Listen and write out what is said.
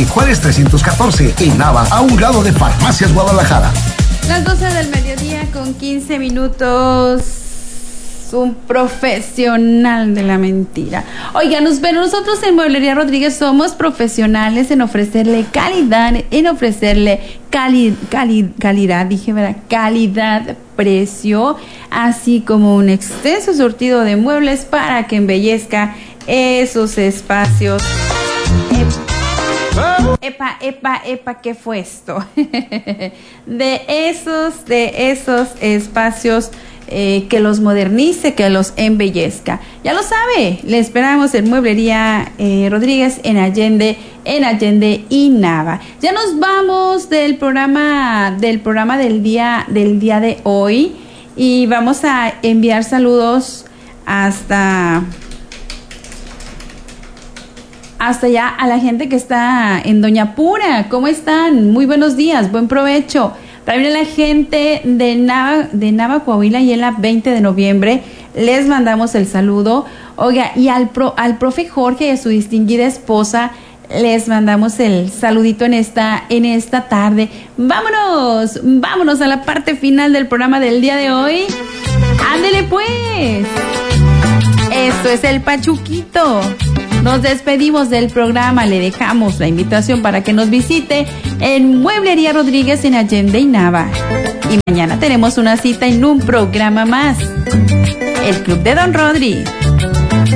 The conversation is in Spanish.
Juárez 314, en Nava, a un lado de Farmacias Guadalajara. Las 12 del mediodía con 15 minutos. Un profesional de la mentira. Oigan, pero nosotros en Mueblería Rodríguez somos profesionales en ofrecerle calidad, calidad, dije, ¿verdad? Calidad, precio, así como un extenso surtido de muebles para que embellezca esos espacios. Epa, ¿qué fue esto? de esos espacios que los modernice, que los embellezca. Ya lo sabe, le esperamos en Mueblería Rodríguez en Allende y Nava. Ya nos vamos del programa del día de hoy y vamos a enviar saludos hasta ya a la gente que está en Doña Pura. ¿Cómo están? Muy buenos días, buen provecho. También a la gente de Nava, Coahuila, y en la 20 de noviembre les mandamos el saludo. Oiga, y al profe Jorge y a su distinguida esposa les mandamos el saludito en esta tarde. Vámonos a la parte final del programa del día de hoy. ¡Ándele pues! Esto es el Pachuquito. Nos despedimos del programa, le dejamos la invitación para que nos visite en Mueblería Rodríguez en Allende y Nava. Y mañana tenemos una cita en un programa más, el Club de Don Rodri.